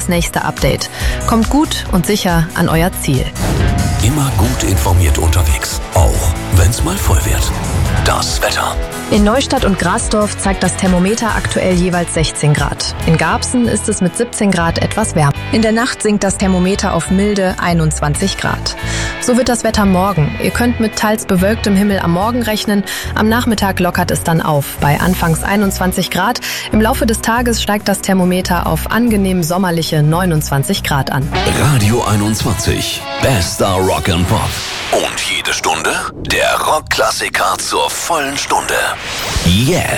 nächste Update. Kommt gut und sicher an euer Ziel. Immer gut informiert unterwegs, auch wenn's mal voll wird. Das Wetter. In Neustadt und Grasdorf zeigt das Thermometer aktuell jeweils 16 Grad. In Garbsen ist es mit 17 Grad etwas wärmer. In der Nacht sinkt das Thermometer auf milde 21 Grad. So wird das Wetter morgen. Ihr könnt mit teils bewölktem Himmel am Morgen rechnen. Am Nachmittag lockert es dann auf. Bei anfangs 21 Grad. Im Laufe des Tages steigt das Thermometer auf angenehm sommerliche 29 Grad an. Radio 21. Bester Rock and Pop. Und jede Stunde der Rockklassiker zur vollen Stunde. Jetzt.